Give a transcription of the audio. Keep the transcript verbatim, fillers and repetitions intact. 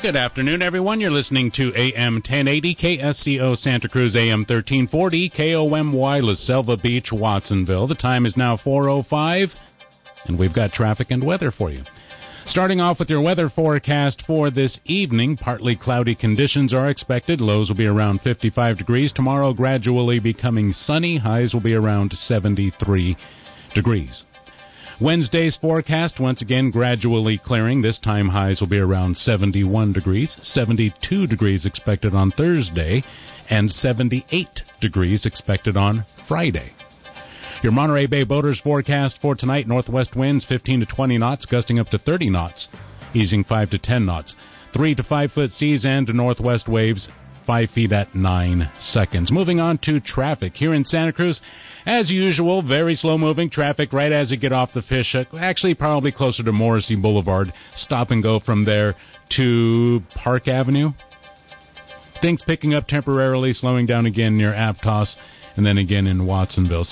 Good afternoon, everyone. You're listening to A M ten eighty, K S C O Santa Cruz, A M thirteen forty, K O M Y La Selva Beach, Watsonville. The time is now four oh five, and we've got traffic and weather for you. Starting off with your weather forecast for this evening, partly cloudy conditions are expected. Lows will be around fifty-five degrees. Tomorrow gradually becoming sunny. Highs will be around seventy-three degrees. Wednesday's forecast, once again, gradually clearing. This time highs will be around seventy-one degrees. seventy-two degrees expected on Thursday, and seventy-eight degrees expected on Friday. Your Monterey Bay boaters forecast for tonight, northwest winds fifteen to twenty knots, gusting up to thirty knots, easing five to ten knots. three to five foot seas and northwest waves, five feet at nine seconds. Moving on to traffic here in Santa Cruz. As usual, very slow-moving traffic right as you get off the fish hook. Actually, probably closer to Morrissey Boulevard. Stop and go from there to Park Avenue. Things picking up temporarily, slowing down again near Aptos, and then again in Watsonville.